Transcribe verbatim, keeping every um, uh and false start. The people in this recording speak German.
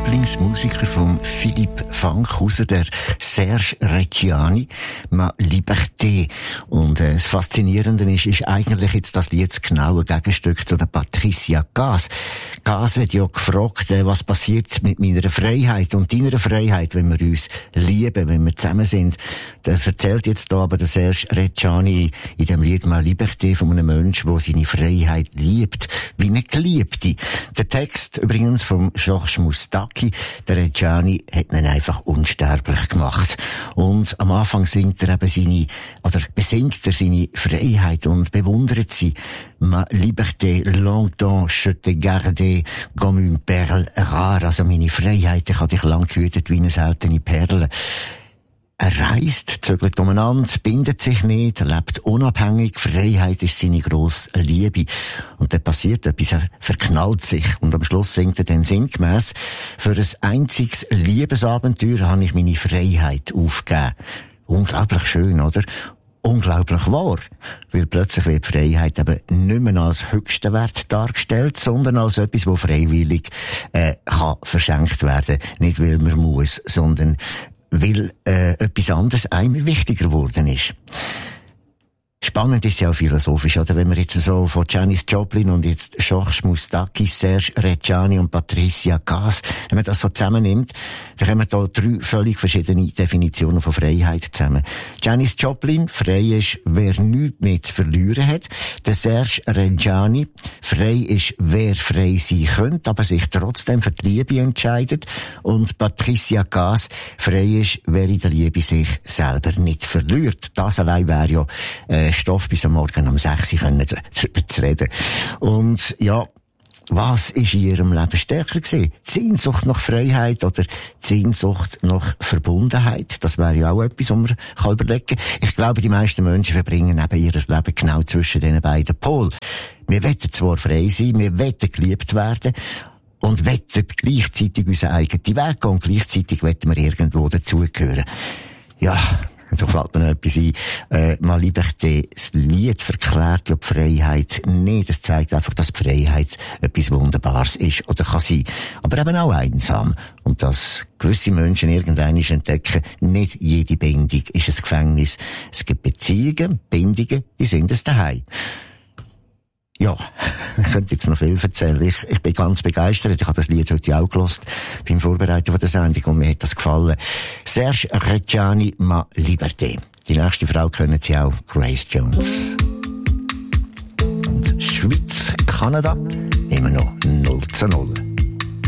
Lieblingsmusiker von Philippe Fankhauser, der Serge Reggiani, «Ma Liberté». Und äh, das Faszinierende ist, ist eigentlich jetzt das Lied das genaue Gegenstück zu der Patricia Cass. Cass hat ja gefragt, äh, was passiert mit meiner Freiheit und deiner Freiheit, wenn wir uns lieben, wenn wir zusammen sind. Der erzählt jetzt da aber der Serge Reggiani in dem Lied «Ma Liberté» von einem Menschen, der seine Freiheit liebt, wie eine Geliebte. Der Text übrigens von Georges Moustaki, der Reggiani hat ihn einfach unsterblich gemacht. Und am Anfang singt er eben seine, oder besingt er seine Freiheit und bewundert sie. «Ma liberté, longtemps je te gardé comme une perle rare». Also meine Freiheit, ich habe dich lang gehütet wie eine seltene Perle. Er reist, zögert umeinander, bindet sich nicht, er lebt unabhängig, Freiheit ist seine grosse Liebe. Und dann passiert etwas, er verknallt sich. Und am Schluss singt er dann sinngemäss: «Für ein einziges Liebesabenteuer habe ich meine Freiheit aufgegeben». Unglaublich schön, oder? Unglaublich wahr. Weil plötzlich wird die Freiheit eben nicht mehr als höchsten Wert dargestellt, sondern als etwas, das freiwillig äh, kann verschenkt werden. Nicht weil man muss, sondern weil äh, etwas anderes einem wichtiger geworden ist. Spannend ist ja auch philosophisch, oder? Wenn man jetzt so von Janis Joplin und jetzt Georges Moustaki, Serge Reggiani und Patricia Cass, wenn man das so zusammennimmt, dann kommen da drei völlig verschiedene Definitionen von Freiheit zusammen. Janis Joplin, frei ist, wer nichts mehr zu verlieren hat. Der Serge Reggiani, frei ist, wer frei sein könnte, aber sich trotzdem für die Liebe entscheidet. Und Patricia Cass, frei ist, wer in der Liebe sich selber nicht verliert. Das allein wäre ja äh, Stoff bis am Morgen um sechs Uhr darüber zu reden. Und ja, was ist in ihrem Leben stärker gewesen? Die Sehnsucht nach Freiheit oder die Sehnsucht nach Verbundenheit? Das wäre ja auch etwas, was man kann überlegen kann. Ich glaube, die meisten Menschen verbringen eben ihr Leben genau zwischen diesen beiden Polen. Wir wollen zwar frei sein, wir wollen geliebt werden und wollen gleichzeitig unseren eigenen Weg gehen und gleichzeitig wollen wir irgendwo dazugehören. Ja, so fällt mir noch etwas ein. Äh, «Ma Liberté», das Lied verklärt ja die Freiheit nicht. Es zeigt einfach, dass die Freiheit etwas Wunderbares ist oder kann sein. Aber eben auch einsam. Und dass gewisse Menschen irgendwann entdecken, nicht jede Bindung ist ein Gefängnis. Es gibt Beziehungen, Bindungen, die sind es daheim. Ja, ich könnte jetzt noch viel erzählen. Ich, ich bin ganz begeistert. Ich habe das Lied heute auch gehört beim Vorbereiten von der Sendung und mir hat das gefallen. Serge Reggiani, «Ma Liberté». Die nächste Frau kennen Sie auch, Grace Jones. Und Schweiz, Kanada, immer noch null zu null.